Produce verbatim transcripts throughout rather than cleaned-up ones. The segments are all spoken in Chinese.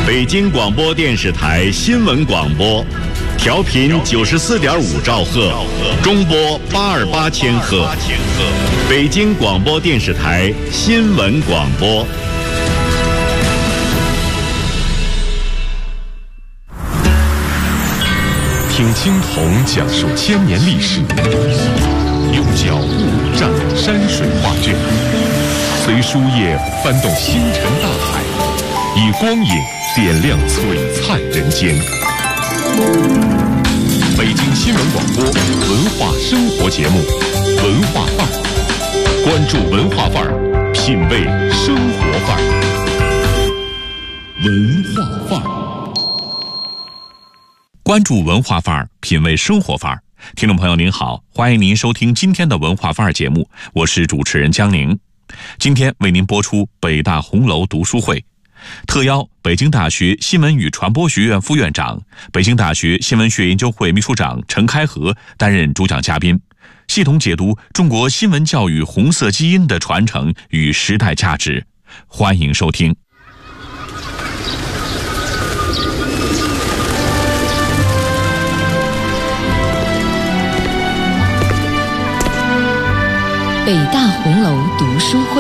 北京广播电视台新闻广播，调频九十四点五兆赫，中波八二八千赫。北京广播电视台新闻广播。 听青铜讲述千年历史，用脚步蘸山水画卷，随书页翻动星辰大海，以光影点亮璀璨人间。北京新闻广播文化生活节目《文化范儿》，关注文化范儿，品味生活范儿。文化范儿。关注文化范儿，品味生活范儿。听众朋友您好，欢迎您收听今天的文化范儿节目，我是主持人江宁。今天为您播出北大红楼读书会，特邀北京大学新闻与传播学院副院长、北京大学新闻学研究会秘书长陈开和担任主讲嘉宾，系统解读中国新闻教育红色基因的传承与时代价值。欢迎收听。 北大红楼读书会，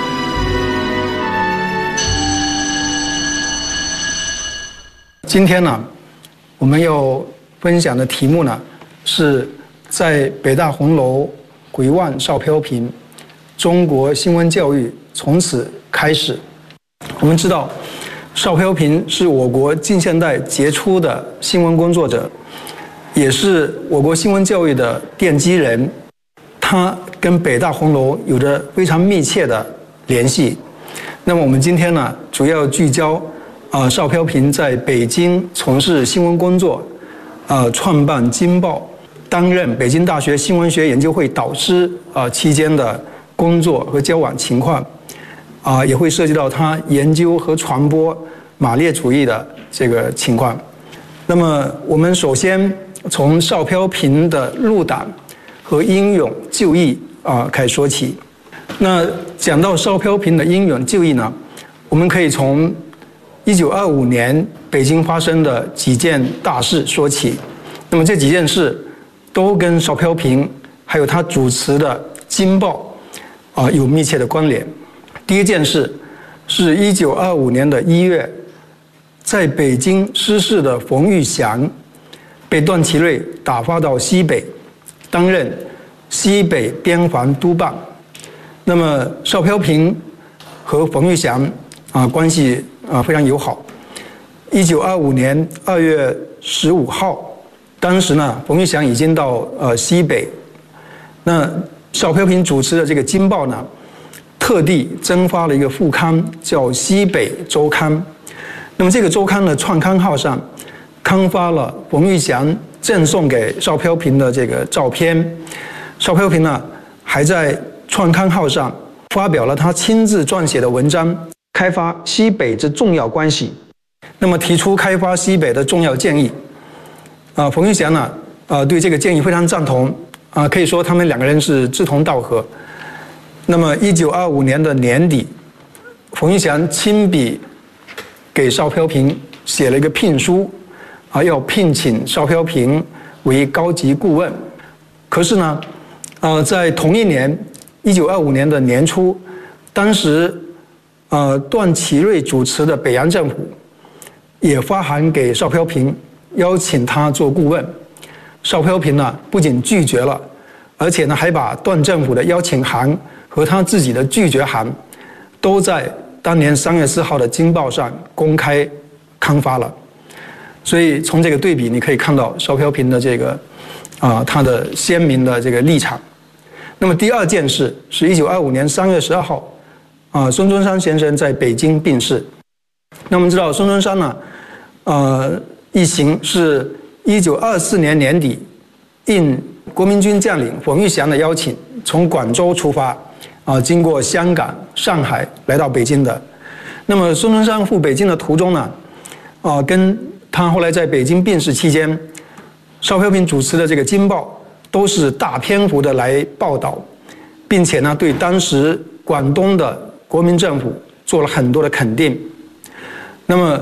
今天呢，我们要分享的题目呢，是在北大红楼回望邵飘萍，中国新闻教育从此开始。我们知道，邵飘萍是我国近现代杰出的新闻工作者，也是我国新闻教育的奠基人。他跟北大红楼有着非常密切的联系。那么我们今天呢，主要聚焦啊、呃、邵飘萍在北京从事新闻工作，呃，创办《京报》，担任北京大学新闻学研究会导师啊、呃、期间的工作和交往情况，啊、呃，也会涉及到他研究和传播马列主义的这个情况。那么我们首先从邵飘萍的入党和英勇就义啊、呃、开始说起。那讲到邵飘萍的英勇就义呢，我们可以从一九二五年北京发生的几件大事说起。那么这几件事都跟邵飘萍还有他主持的《京报》啊、呃、有密切的关联。第一件事是一九二五年的一月，在北京失势的冯玉祥被段祺瑞打发到西北，担任西北边防督办。那么邵飘萍和冯玉祥啊关系啊非常友好。一九二五年二月十五号，当时呢冯玉祥已经到呃西北，那邵飘萍主持的这个《京报》呢，特地增发了一个副刊叫《西北周刊》。那么这个周刊的创刊号上刊发了冯玉祥赠送给邵飘萍的这个照片。邵飘萍呢，还在创刊号上发表了他亲自撰写的文章《开发西北之重要关系》，那么提出开发西北的重要建议。啊，冯玉祥呢，啊对这个建议非常赞同，啊可以说他们两个人是志同道合。那么一九二五年的年底，冯玉祥亲笔给邵飘萍写了一个聘书，啊要聘请邵飘萍为高级顾问。可是呢，呃，在同一年，一九二五年的年初，当时，呃，段祺瑞主持的北洋政府也发函给邵飘萍，邀请他做顾问。邵飘萍呢，不仅拒绝了，而且呢，还把段政府的邀请函和他自己的拒绝函，都在当年三月四号的《京报》上公开刊发了。所以从这个对比，你可以看到邵飘萍的这个。啊，他的鲜明的这个立场。那么第二件事是一九二五年三月十二号，啊，孙中山先生在北京病逝。那我们知道孙中山呢，呃，一行是一九二四年年底，应国民军将领冯玉祥的邀请，从广州出发，啊，经过香港、上海来到北京的。那么孙中山赴北京的途中呢，啊，跟他后来在北京病逝期间，邵飘萍主持的这个《京报》都是大篇幅的来报道，并且呢，对当时广东的国民政府做了很多的肯定。那么，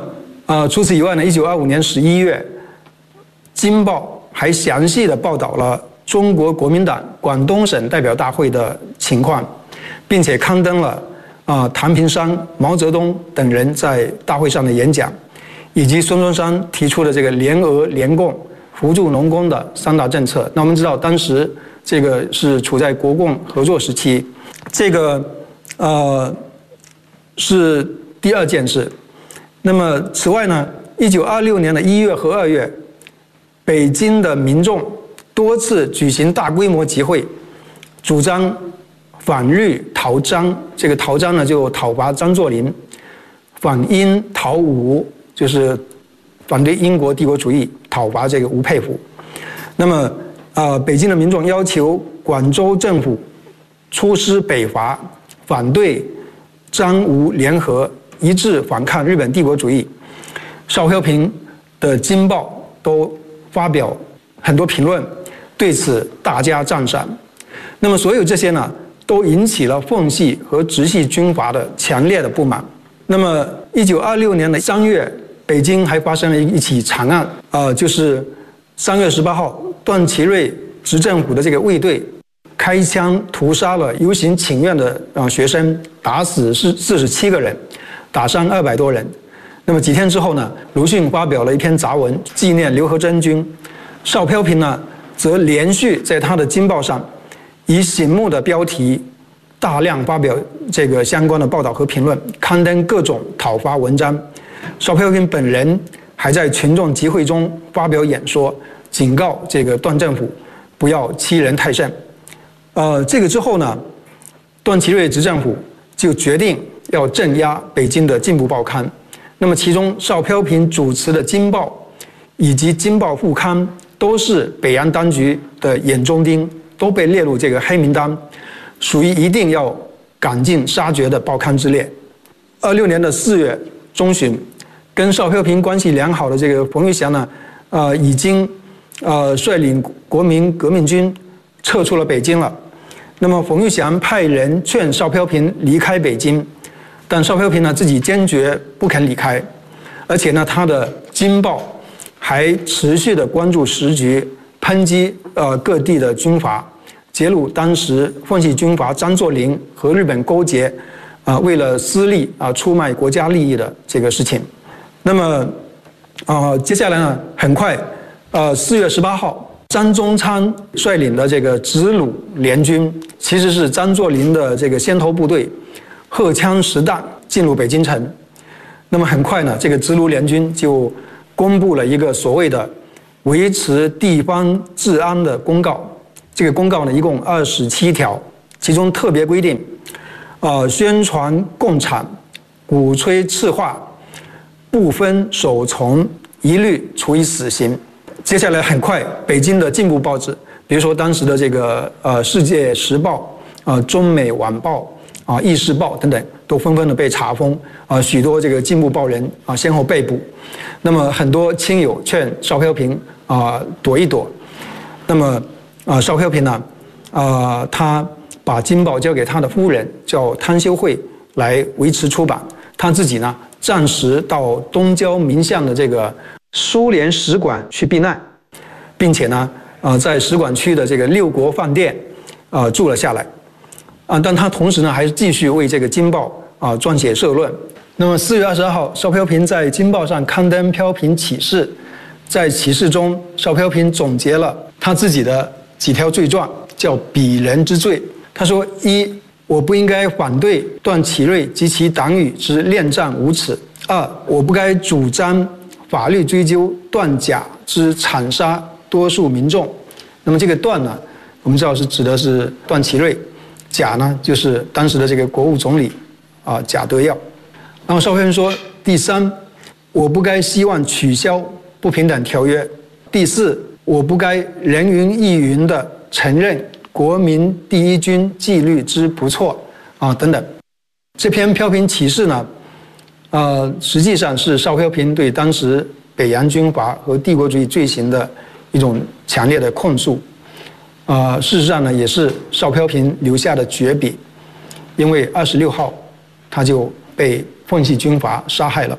呃，除此以外呢，一九二五年十一月，《京报》还详细的报道了中国国民党广东省代表大会的情况，并且刊登了啊、呃、谭平山、毛泽东等人在大会上的演讲，以及孙中山提出的这个联俄联共、扶助农工的三大政策。那我们知道，当时这个是处在国共合作时期，这个呃是第二件事。那么此外呢，一九二六年的一月和二月，北京的民众多次举行大规模集会，主张反日讨张。这个讨张呢，就讨伐张作霖；反英讨吴，就是反对英国帝国主义，讨伐这个吴佩孚。那么，呃，北京的民众要求广州政府出师北伐，反对张吴联合，一致反抗日本帝国主义。邵飘萍的《京报》都发表很多评论，对此大加赞赏。那么，所有这些呢，都引起了奉系和直系军阀的强烈的不满。那么，一九二六年的三月，北京还发生了一起惨案，呃，就是三月十八号，段祺瑞执政府的这个卫队开枪屠杀了游行请愿的呃学生，打死是四十七个人，打伤二百多人。那么几天之后呢，鲁迅发表了一篇杂文纪念刘和珍君，邵飘萍呢则连续在他的《京报》上以醒目的标题大量发表这个相关的报道和评论，刊登各种讨伐文章。邵飘萍本人还在群众集会中发表演说，警告这个段政府不要欺人太甚。呃，这个之后呢，段祺瑞执政府就决定要镇压北京的进步报刊。那么其中邵飘萍主持的《京报》以及《京报》副刊都是北洋当局的眼中钉，都被列入这个黑名单，属于一定要赶尽杀绝的报刊之列。二六年的四月中旬，跟邵飘萍关系良好的这个冯玉祥呢，呃，已经呃率领国民革命军撤出了北京了。那么冯玉祥派人劝邵飘萍离开北京，但邵飘萍呢自己坚决不肯离开，而且呢他的《京报》还持续的关注时局，抨击呃各地的军阀，揭露当时奉系军阀张作霖和日本勾结，啊、呃、为了私利啊、呃、出卖国家利益的这个事情。那么啊、呃、接下来呢，很快呃四月十八号，张宗昌率领的这个直鲁联军，其实是张作霖的这个先头部队，荷枪实弹进入北京城。那么很快呢，这个直鲁联军就公布了一个所谓的维持地方治安的公告。这个公告呢，一共二十七条，其中特别规定，呃，宣传共产、鼓吹赤化、不分首从，一律处以死刑。接下来很快，北京的进步报纸，比如说当时的这个呃《世界时报》、呃《中美晚报》啊、呃《意识报》等等，都纷纷的被查封，啊、呃，许多这个进步报人啊、呃、先后被捕。那么很多亲友劝邵飘萍啊、呃、躲一躲。那么啊、呃，邵飘萍呢，啊、呃，他把《京报》交给他的夫人叫汤修慧来维持出版，他自己呢暂时到东郊民巷的这个苏联使馆去避难，并且呢，呃，在使馆区的这个六国饭店，呃，住了下来，啊，但他同时呢，还是继续为这个《京报》啊撰写社论。那么四月二十二号，邵飘萍在《京报》上刊登飘萍启事，在启事中，邵飘萍总结了他自己的几条罪状，叫鄙人之罪。他说：一，我不应该反对段祺瑞及其党羽之恋战无耻；二，我不该主张法律追究段甲之惨杀多数民众。那么这个段呢，我们知道是指的是段祺瑞，甲呢就是当时的这个国务总理啊贾德耀。然后邵飘萍说：第三，我不该希望取消不平等条约；第四，我不该人云亦云的承认国民第一军纪律之不错啊等等。这篇飘萍启事呢，呃，实际上是邵飘萍对当时北洋军阀和帝国主义罪行的一种强烈的控诉。呃，事实上呢，也是邵飘萍留下的绝笔，因为二十六号他就被奉系军阀杀害了。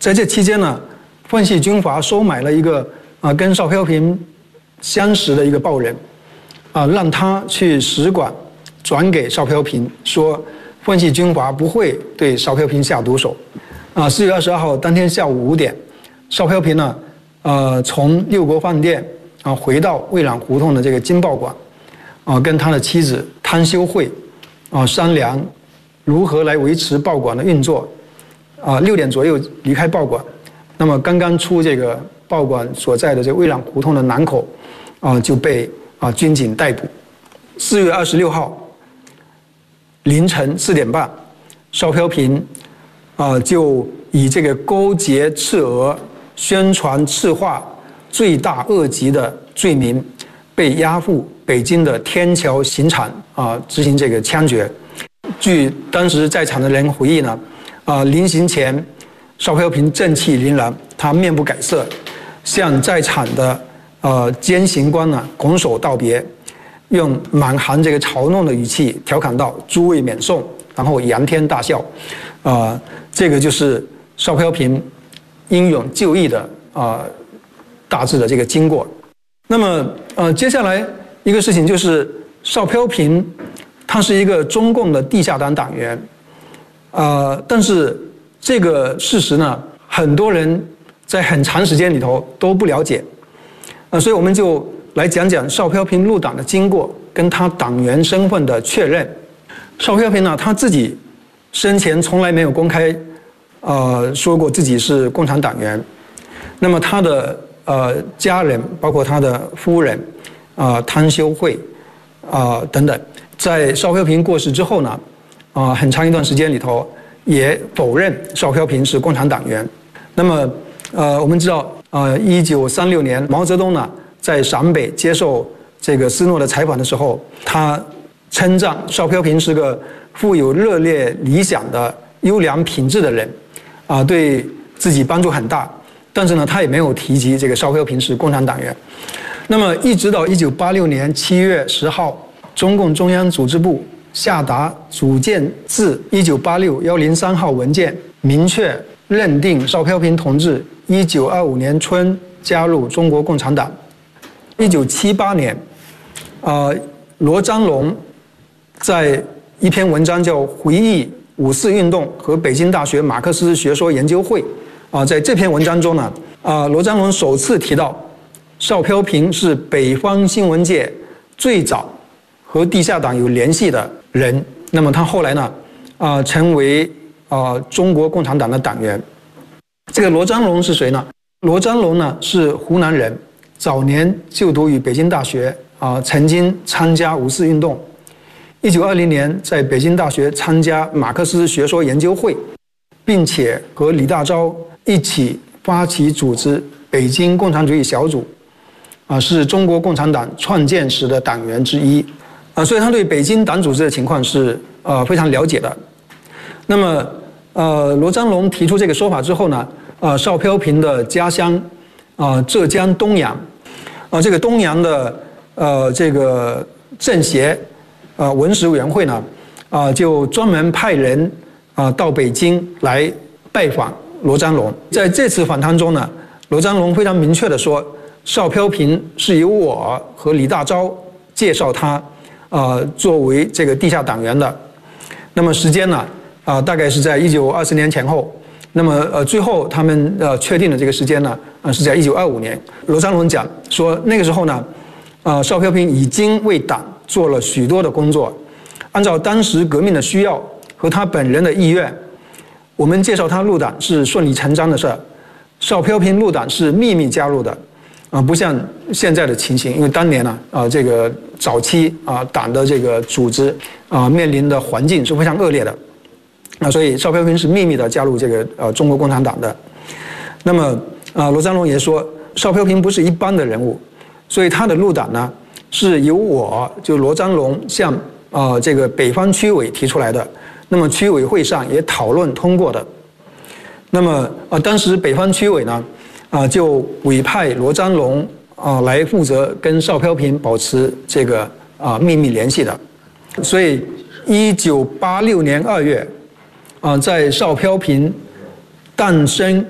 在这期间呢，奉系军阀收买了一个啊跟邵飘萍相识的一个报人，啊让他去使馆转给邵飘萍说，奉系军阀不会对邵飘萍下毒手。啊，四月二十二号当天下午五点，邵飘萍呢，呃，从六国饭店啊回到蔚朗胡同的这个金报馆，啊，跟他的妻子汤修慧啊商量如何来维持报馆的运作。啊，六点左右离开报馆，那么刚刚出这个报馆所在的这个蔚朗胡同的南口，啊，就被啊军警逮捕。四月二十六号凌晨四点半，邵飘萍。啊，就以这个勾结刺俄、宣传赤化罪大恶极的罪名，被押赴北京的天桥刑场啊执行这个枪决。据当时在场的人回忆呢，啊，临行前，邵飘萍正气凛然，他面不改色，向在场的呃监刑官呢拱手道别，用满含这个嘲弄的语气调侃道：“诸位免送。”然后仰天大笑。啊、呃，这个就是邵飘萍英勇就义的啊、呃、大致的这个经过。那么呃，接下来一个事情就是邵飘萍，他是一个中共的地下党党员，啊、呃，但是这个事实呢，很多人在很长时间里头都不了解，啊、呃，所以我们就来讲讲邵飘萍入党的经过，跟他党员身份的确认。邵飘萍呢，他自己生前从来没有公开，呃，说过自己是共产党员。那么他的呃家人，包括他的夫人，啊、呃，汤修慧，啊、呃、等等，在邵飘萍过世之后呢，啊、呃，很长一段时间里头也否认邵飘萍是共产党员。那么，呃，我们知道，呃，一九三六年毛泽东呢在陕北接受这个斯诺的采访的时候，他称赞邵飘萍是个富有热烈理想的优良品质的人，啊，对自己帮助很大。但是呢，他也没有提及这个邵飘萍是共产党员。那么，一直到一九八六年七月十号，中共中央组织部下达组建自一九八六幺零三号文件，明确认定邵飘萍同志一九二五年春加入中国共产党。一九七八年，呃，罗章龙在一篇文章叫《回忆五四运动和北京大学马克思学说研究会》啊，在这篇文章中呢，啊，罗章龙首次提到邵飘萍是北方新闻界最早和地下党有联系的人。那么他后来呢，啊，成为啊中国共产党的党员。这个罗章龙是谁呢？罗章龙呢是湖南人，早年就读于北京大学啊，曾经参加五四运动。一九二零年在北京大学参加马克思学说研究会，并且和李大钊一起发起组织北京共产主义小组，啊，是中国共产党创建时的党员之一，啊，所以他对北京党组织的情况是呃非常了解的。那么，呃，罗章龙提出这个说法之后呢，呃，邵飘萍的家乡，啊、呃，浙江东阳，啊、呃，这个东阳的呃这个政协。呃，文史委员会呢，啊、呃，就专门派人啊、呃、到北京来拜访罗章龙。在这次访谈中呢，罗章龙非常明确地说，邵飘萍是由我和李大钊介绍他，呃，作为这个地下党员的。那么时间呢，啊、呃，大概是在一九二十年前后。那么呃，最后他们呃确定的这个时间呢，啊、呃，是在一九二五年。罗章龙讲说，那个时候呢，啊、呃，邵飘萍已经为党做了许多的工作，按照当时革命的需要和他本人的意愿，我们介绍他入党是顺理成章的事儿。邵飘萍入党是秘密加入的，啊，不像现在的情形，因为当年呢，啊，这个早期啊党的这个组织啊面临的环境是非常恶劣的，啊，所以邵飘萍是秘密的加入这个呃中国共产党的。那么啊，罗章龙也说，邵飘萍不是一般的人物，所以他的入党呢。是由我就罗章龙向呃这个北方区委提出来的，那么区委会上也讨论通过的。那么呃当时北方区委呢，啊、呃、就委派罗章龙啊、呃、来负责跟邵飘萍保持这个啊、呃、秘密联系的。所以一九八六年二月，啊、呃、在邵飘萍诞生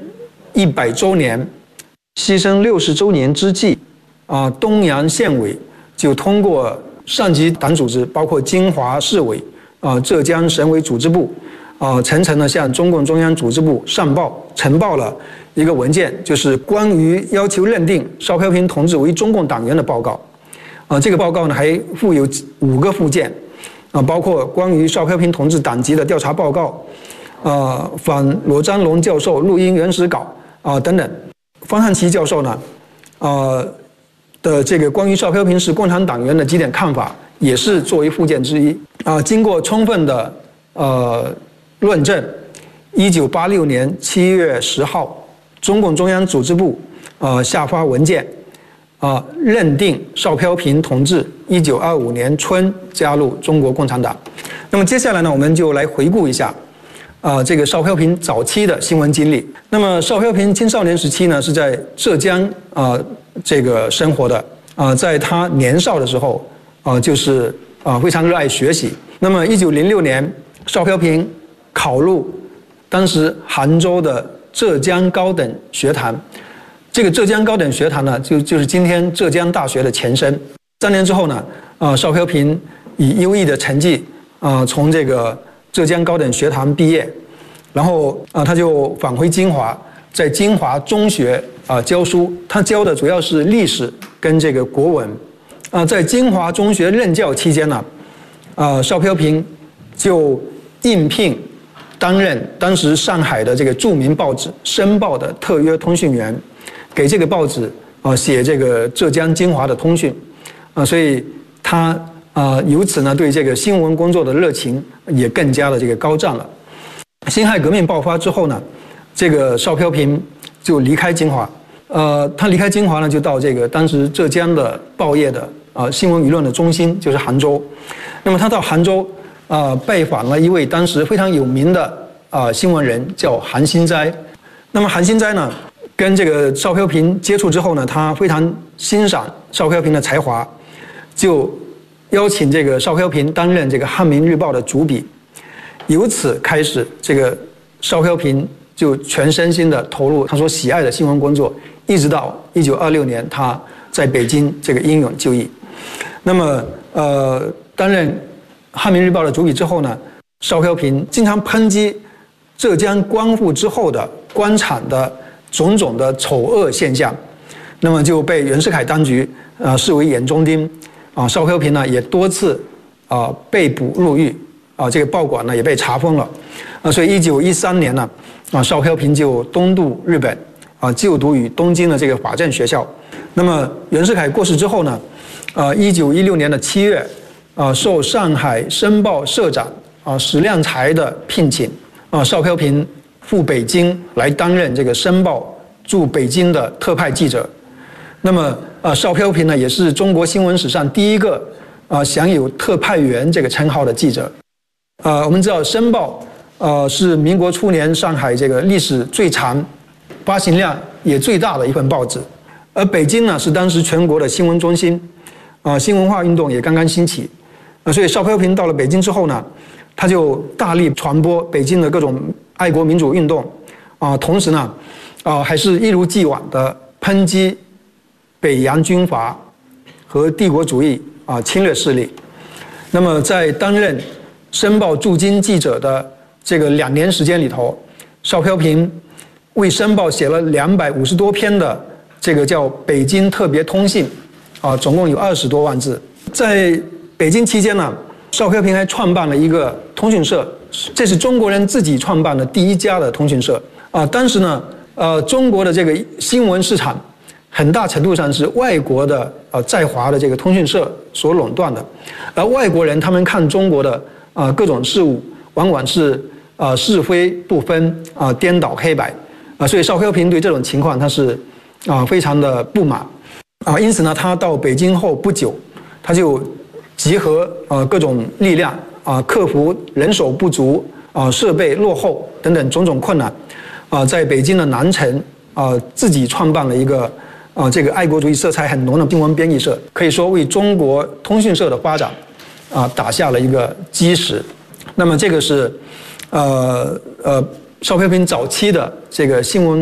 一百周年、牺牲六十周年之际，啊，东洋县委就通过上级党组织，包括金华市委、啊浙江省委组织部，啊层层的向中共中央组织部上报呈报了一个文件，就是关于要求认定邵飘萍同志为中共党员的报告。啊，这个报告呢还附有五个附件，啊，包括关于邵飘萍同志党籍的调查报告，呃，反罗章龙教授录音原始稿啊、呃、等等。方汉奇教授呢，呃的这个关于邵飘萍是共产党员的几点看法，也是作为附件之一啊、呃。经过充分的呃论证，一九八六年七月十号，中共中央组织部呃下发文件。啊，认定邵飘萍同志一九二五年春加入中国共产党。那么接下来呢，我们就来回顾一下，啊，这个邵飘萍早期的新闻经历。那么邵飘萍青少年时期呢，是在浙江啊这个生活的啊，在他年少的时候啊，就是啊非常热爱学习。那么一九零六年，邵飘萍考入当时杭州的浙江高等学堂。这个浙江高等学堂呢，就就是今天浙江大学的前身。三年之后呢，啊，邵飘萍以优异的成绩啊，从这个浙江高等学堂毕业，然后啊，他就返回金华，在金华中学啊教书。他教的主要是历史跟这个国文。啊，在金华中学任教期间呢，啊，邵飘萍就应聘担任当时上海的这个著名报纸《申报》的特约通讯员。给这个报纸啊写这个浙江金华的通讯，啊，所以他啊由此呢对这个新闻工作的热情也更加的这个高涨了。辛亥革命爆发之后呢，这个邵飘萍就离开金华，呃，他离开金华呢就到这个当时浙江的报业的啊新闻舆论的中心，就是杭州。那么他到杭州啊拜访了一位当时非常有名的啊新闻人，叫韩新斋。那么韩新斋呢，跟这个邵飘萍接触之后呢，他非常欣赏邵飘萍的才华，就邀请这个邵飘萍担任这个《汉民日报》的主笔。由此开始，这个邵飘萍就全身心的投入他所喜爱的新闻工作，一直到一九二六年他在北京这个英勇就义。那么，呃，担任《汉民日报》的主笔之后呢，邵飘萍经常抨击浙江光复之后的官场的种种的丑恶现象，那么就被袁世凯当局啊、呃、视为眼中钉啊。邵飘萍呢也多次啊、呃、被捕入狱啊，这个报馆呢也被查封了啊。所以一九一三年呢啊，邵飘萍就东渡日本啊，就读于东京的这个法政学校。那么袁世凯过世之后呢，啊，一九一六年的七月啊，受上海申报社长啊史量才的聘请啊，邵飘萍赴北京来担任这个申报驻北京的特派记者。那么，呃，邵飘萍呢，也是中国新闻史上第一个啊、呃、享有特派员这个称号的记者。呃，我们知道申报呃是民国初年上海这个历史最长、发行量也最大的一份报纸，而北京呢是当时全国的新闻中心，啊、呃，新文化运动也刚刚兴起，啊、呃，所以邵飘萍到了北京之后呢，他就大力传播北京的各种爱国民主运动，啊，同时呢，啊，还是一如既往的抨击北洋军阀和帝国主义啊侵略势力。那么在担任申报驻京记者的这个两年时间里头，邵飘萍为申报写了两百五十多篇的这个叫《北京特别通信》，啊，总共有二十多万字。在北京期间呢，邵飘萍还创办了一个通讯社。这是中国人自己创办的第一家的通讯社啊！当时呢，呃，中国的这个新闻市场很大程度上是外国的呃在华的这个通讯社所垄断的，而外国人他们看中国的啊、呃、各种事物，往往是啊、呃、是非不分啊、呃、颠倒黑白啊、呃，所以邵飘萍对这种情况他是啊、呃、非常的不满啊，因此呢，他到北京后不久，他就集合呃各种力量。啊，克服人手不足、啊设备落后等等种种困难，啊，在北京的南城啊自己创办了一个啊这个爱国主义色彩很浓的新闻编译社，可以说为中国通讯社的发展啊打下了一个基石。那么这个是呃呃邵飘萍早期的这个新闻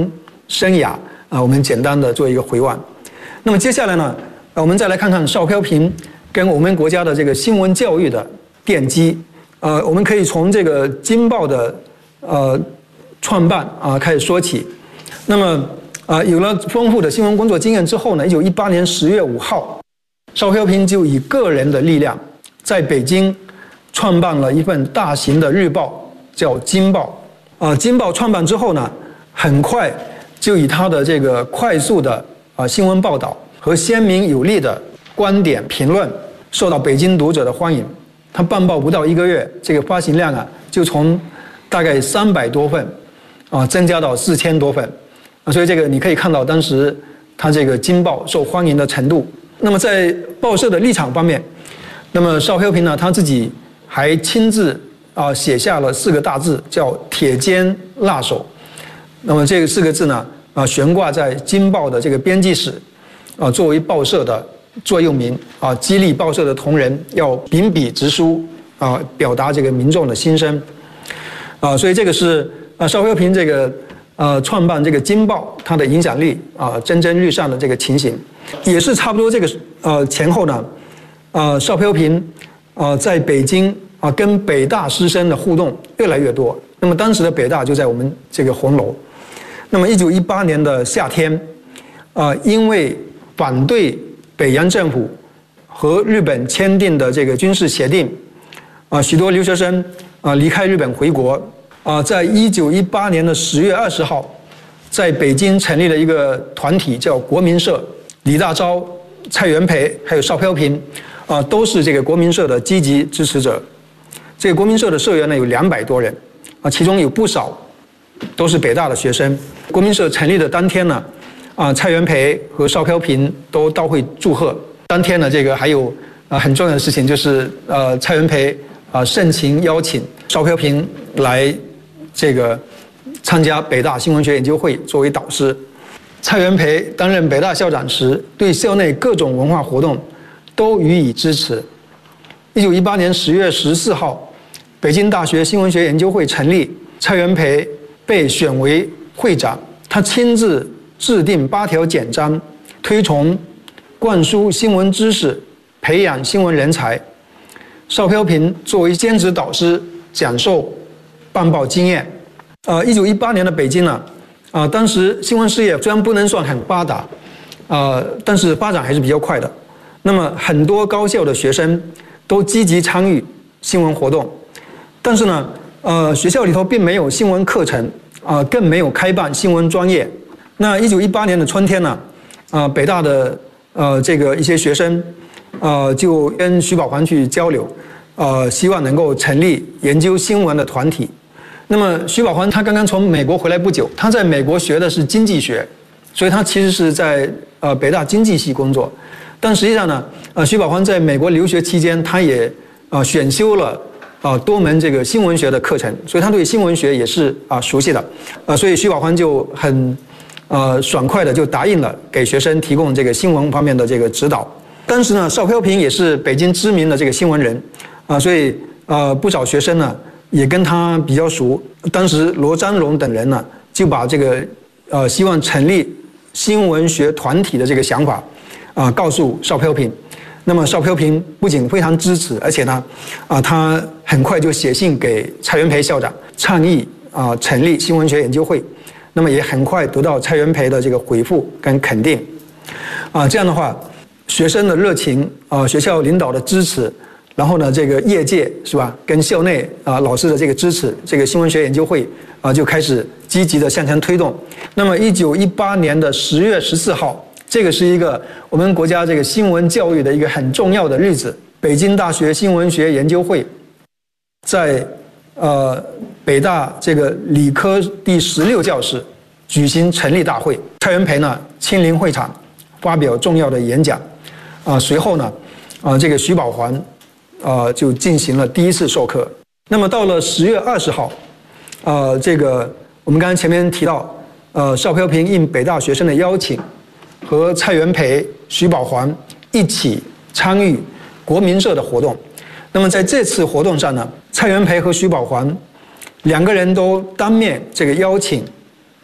生涯啊，我们简单的做一个回望。那么接下来呢，我们再来看看邵飘萍跟我们国家的这个新闻教育的奠基。呃，我们可以从这个《京报》的呃创办啊、呃、开始说起。那么啊、呃，有了丰富的新闻工作经验之后呢，一九一八年十月五号，邵飘萍就以个人的力量在北京创办了一份大型的日报，叫《京报》。啊，《京报》创办之后呢，很快就以他的这个快速的啊新闻报道和鲜明有力的观点评论，受到北京读者的欢迎。他办报不到一个月，这个发行量啊，就从大概三百多份啊增加到四千多份啊，所以这个你可以看到当时他这个《京报》受欢迎的程度。那么在报社的立场方面，那么邵飘萍呢，他自己还亲自啊写下了四个大字，叫“铁肩辣手”。那么这个四个字呢，啊悬挂在《京报》的这个编辑室，啊作为报社的座右铭啊，激励报社的同仁要秉笔直书啊，表达这个民众的心声啊，所以这个是啊邵飘萍这个呃创办这个《京报》它的影响力啊蒸蒸日上的这个情形，也是差不多这个呃前后呢，呃邵飘萍啊在北京啊跟北大师生的互动越来越多。那么当时的北大就在我们这个红楼。那么一九一八年的夏天，啊因为反对北洋政府和日本签订的这个军事协定，啊，许多留学生啊离开日本回国，啊，在一九一八年的十月二十号，在北京成立了一个团体叫国民社，李大钊、蔡元培还有邵飘萍，啊，都是这个国民社的积极支持者。这个国民社的社员呢有两百多人，啊，其中有不少都是北大的学生。国民社成立的当天呢，啊，蔡元培和邵飘萍都到会祝贺。当天呢，这个还有啊很重要的事情，就是呃蔡元培啊盛情邀请邵飘萍来这个参加北大新闻学研究会作为导师。蔡元培担任北大校长时，对校内各种文化活动都予以支持。一九一八年十月十四号，北京大学新闻学研究会成立，蔡元培被选为会长，他亲自制定八条简章，推崇灌输新闻知识，培养新闻人才。邵飘萍作为兼职导师，讲授办报经验。呃，一九一八年的北京呢，啊、呃，当时新闻事业虽然不能算很发达，呃，但是发展还是比较快的。那么很多高校的学生都积极参与新闻活动，但是呢，呃，学校里头并没有新闻课程。啊、呃，更没有开办新闻专业。那一九一八年的春天呢，啊、呃，北大的呃这个一些学生，呃，就跟徐保环去交流，呃，希望能够成立研究新闻的团体。那么徐保环他刚刚从美国回来不久，他在美国学的是经济学，所以他其实是在呃北大经济系工作。但实际上呢，呃，徐保环在美国留学期间，他也呃选修了。啊，多门这个新闻学的课程，所以他对新闻学也是啊熟悉的，啊，所以徐保环就很，呃，爽快的就答应了给学生提供这个新闻方面的这个指导。当时呢，邵飘萍也是北京知名的这个新闻人，啊，所以呃不少学生呢也跟他比较熟。当时罗章龙等人呢就把这个呃希望成立新闻学团体的这个想法，啊，告诉邵飘萍。那么邵飘萍不仅非常支持，而且呢，啊，他很快就写信给蔡元培校长倡议啊成立新闻学研究会，那么也很快得到蔡元培的这个回复跟肯定，啊，这样的话，学生的热情啊，学校领导的支持，然后呢，这个业界是吧，跟校内啊老师的这个支持，这个新闻学研究会啊就开始积极的向前推动。那么一九一八年的十月十四号。这个是一个我们国家这个新闻教育的一个很重要的日子。北京大学新闻学研究会在呃北大这个理科第十六教室举行成立大会，蔡元培呢亲临会场发表重要的演讲，啊、呃，随后呢，啊、呃、这个徐保环啊、呃、就进行了第一次授课。那么到了十月二十号，呃，这个我们刚才前面提到，呃，邵飘萍应北大学生的邀请。和蔡元培、徐保环一起参与国民社的活动。那么在这次活动上呢，蔡元培和徐保环两个人都当面这个邀请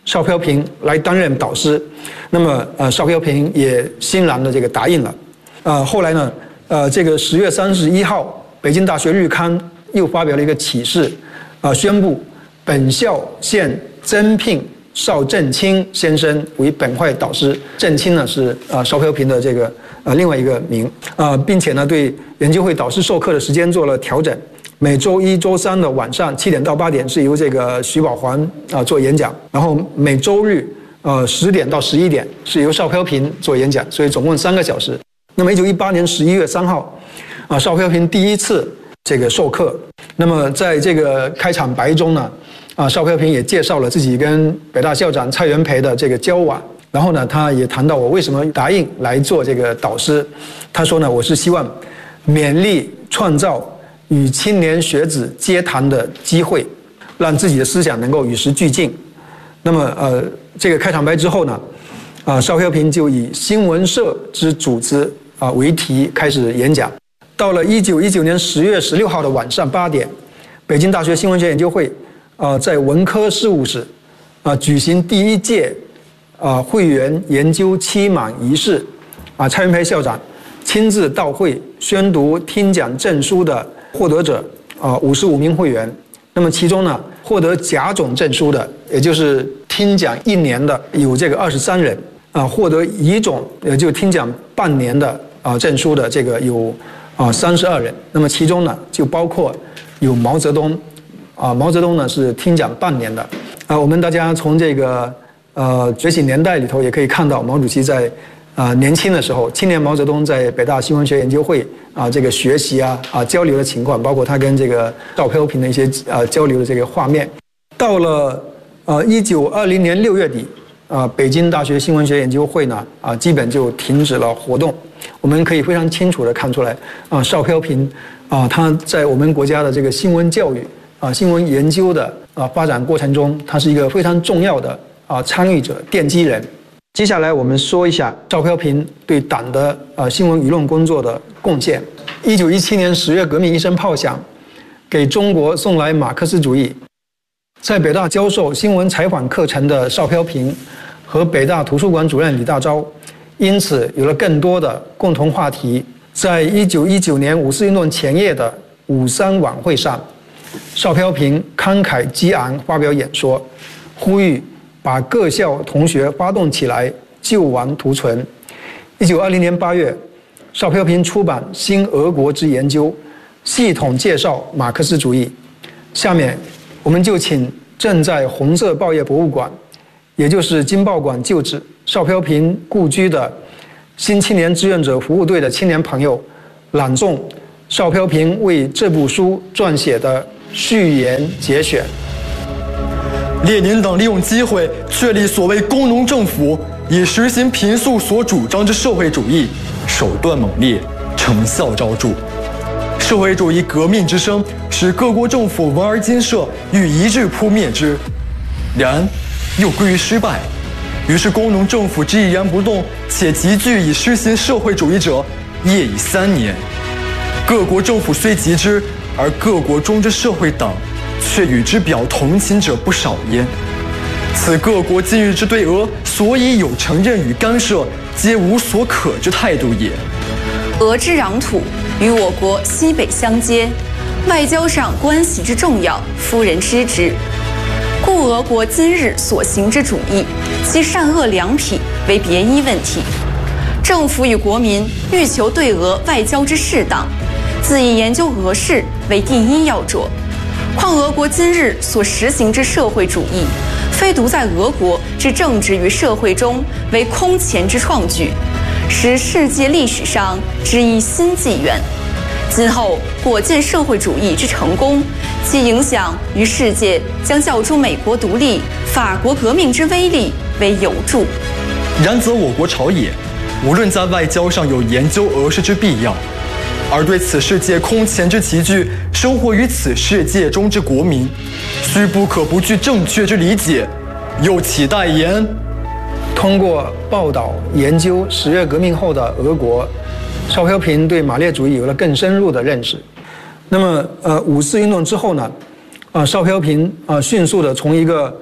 邵飘萍来担任导师。那么呃，邵飘萍也欣然的这个答应了。呃，后来呢，呃，这个十月三十一号，北京大学日刊又发表了一个启事，啊、呃，宣布本校现增聘邵振清先生为本块导师。振清呢是啊、呃、邵飘萍的这个呃另外一个名啊、呃，并且呢对研究会导师授课的时间做了调整。每周一、周三的晚上七点到八点是由这个徐宝环啊、呃、做演讲，然后每周日呃十点到十一点是由邵飘萍做演讲，所以总共三个小时。那么一九一八年十一月三号，啊邵飘萍第一次这个授课。那么在这个开场白中呢，啊邵飘萍也介绍了自己跟北大校长蔡元培的这个交往。然后呢，他也谈到我为什么答应来做这个导师。他说呢，我是希望勉励创造与青年学子接谈的机会，让自己的思想能够与时俱进。那么，呃，这个开场白之后呢，啊，邵飘萍就以新闻社之组织啊为题开始演讲。到了一九一九年十月十六号的晚上八点，北京大学新闻学研究会啊在文科事务室啊举行第一届啊会员研究期满仪式，啊，蔡元培校长亲自到会宣读听讲证书的获得者啊，五十五名会员。那么其中呢，获得甲种证书的，也就是听讲一年的，有这个二十三人啊；获得乙种，也就听讲半年的啊证书的，这个有啊三十二人。那么其中呢，就包括有毛泽东啊，毛泽东呢是听讲半年的啊。我们大家从这个呃觉醒年代里头也可以看到，毛主席在啊、呃，年轻的时候，青年毛泽东在北大新闻学研究会啊、呃，这个学习啊啊、呃、交流的情况，包括他跟这个邵飘萍的一些啊、呃、交流的这个画面。到了呃一九二零年六月底，啊、呃，北京大学新闻学研究会呢啊、呃，基本就停止了活动。我们可以非常清楚地看出来啊、呃，邵飘萍啊、呃，他在我们国家的这个新闻教育啊、呃、新闻研究的啊、呃、发展过程中，他是一个非常重要的啊、呃、参与者、奠基人。接下来我们说一下邵飘萍对党的呃新闻舆论工作的贡献。一九一七年十月，革命一声炮响，给中国送来马克思主义。在北大教授新闻采访课程的邵飘萍和北大图书馆主任李大钊，因此有了更多的共同话题。在一九一九年五四运动前夜的五三晚会上，邵飘萍慷慨激昂发表演说，呼吁把各校同学发动起来，救亡图存。一九二零年八月，邵飘萍出版《新俄国之研究》，系统介绍马克思主义。下面，我们就请正在红色报业博物馆，也就是经报馆旧址邵飘萍故居的新青年志愿者服务队的青年朋友，朗诵邵飘萍为这部书撰写的序言节选。 列宁党利用机会确立所谓工农政府，以实行平素所主张之社会主义，手段猛烈，成效昭著。社会主义革命之声使各国政府闻而今慑，欲一日扑灭之，然又归于失败。于是工农政府之毅然不动，且急剧以施行社会主义者，业已三年。各国政府虽急之，而各国中之社会党却与之表同情者不少焉。此各国今日之对俄所以有承认与干涉，皆无所可之态度也。 俄之壤土与我国西北相接，外交上关系之重要，夫人知之。故俄国今日所行之主义，其善恶良痞为别一问题。政府与国民欲求对俄外交之适当，自以研究俄事为第一要着。况俄国今日所实行之社会主义，非独在俄国之政治与社会中为空前之创举，使世界历史上之一新纪元。今后果见社会主义之成功，其影响于世界将较诸美国独立、法国革命之威力为有助。 然则我国朝野，无论在外交上有研究俄事之必要，而对此世界空前之奇具，生活于此世界中之国民，须不可不具正确之理解，又岂待言？ 通过报道研究十月革命后的俄国，邵飘萍对马列主义有了更深入的认识。那么，呃，五四运动之后呢，啊、呃，邵飘萍啊、呃，迅速的从一个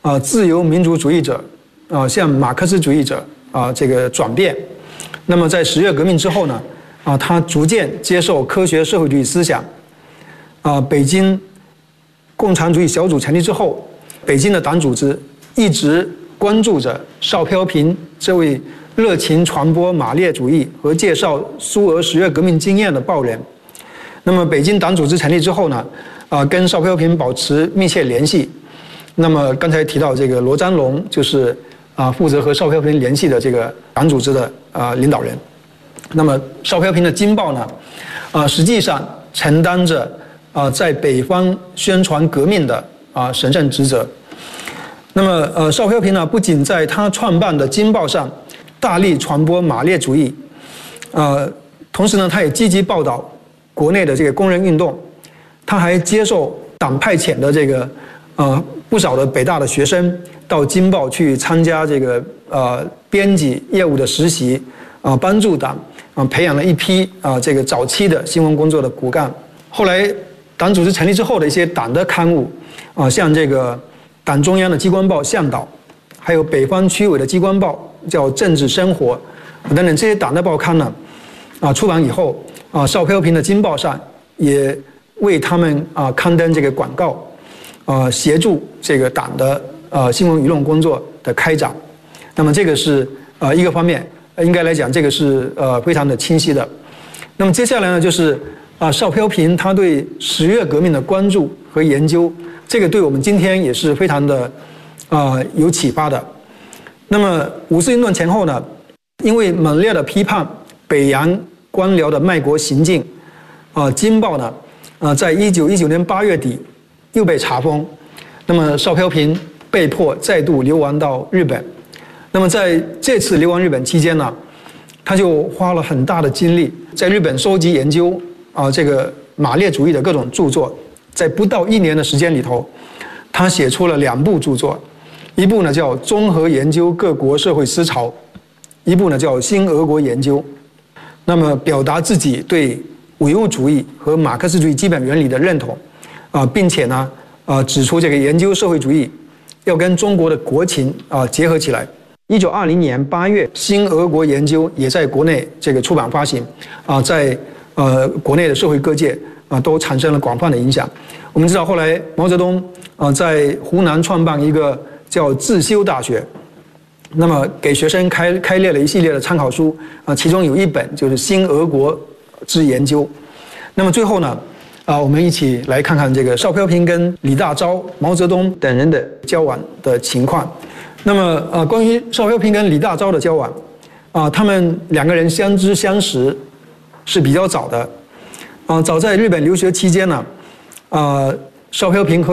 啊自由民主主义者啊向马克思主义者啊这个转变。那么在十月革命之后呢，啊他逐渐接受科学社会主义思想。啊，北京共产主义小组成立之后，北京的党组织一直关注着邵飘萍这位热情传播马列主义和介绍苏俄十月革命经验的报人。那么北京党组织成立之后呢，啊，跟邵飘萍保持密切联系。那么刚才提到这个罗章龙就是啊负责和邵飘萍联系的这个党组织的啊领导人。那么邵飘萍的《京报》呢，啊实际上承担着啊在北方宣传革命的啊神圣职责。那么呃邵飘萍呢，不仅在他创办的《京报》上大力传播马列主义，呃，同时呢，他也积极报道国内的这个工人运动，他还接受党派遣的这个呃不少的北大的学生到《京报》去参加这个呃编辑业务的实习，啊、呃，帮助党啊、呃、培养了一批啊、呃、这个早期的新闻工作的骨干。后来党组织成立之后的一些党的刊物啊、呃，像这个党中央的机关报《向导》，还有北方区委的机关报叫《政治生活》等等这些党的报刊呢，啊出版以后啊，邵飘萍的《京报》上也为他们啊刊登这个广告，啊协助这个党的呃新闻舆论工作的开展。那么这个是呃一个方面，应该来讲这个是呃非常的清晰的。那么接下来呢，就是啊邵飘萍他对十月革命的关注和研究，这个对我们今天也是非常的啊、呃、有启发的。那么五四运动前后呢，因为猛烈的批判北洋官僚的卖国行径，啊，《京报》呢，啊，在一九一九年八月底又被查封，那么邵飘萍被迫再度流亡到日本。那么在这次流亡日本期间呢，他就花了很大的精力在日本收集研究啊这个马列主义的各种著作，在不到一年的时间里头，他写出了两部著作，一部呢叫《综合研究各国社会思潮》，一部呢叫《新俄国研究》。那么表达自己对唯物主义和马克思主义基本原理的认同，啊，并且呢，啊，指出这个研究社会主义要跟中国的国情啊结合起来。一九二零年八月，《新俄国研究》也在国内这个出版发行，啊，在呃国内的社会各界啊都产生了广泛的影响。我们知道后来毛泽东啊在湖南创办一个叫自修大学。那么给学生开开列了一系列的参考书啊，其中有一本就是《新俄国之研究》。那么最后呢，啊，我们一起来看看这个邵飘萍跟李大钊、毛泽东等人的交往的情况。那么啊，关于邵飘萍跟李大钊的交往，啊，他们两个人相知相识是比较早的，啊，早在日本留学期间呢，啊，邵飘萍和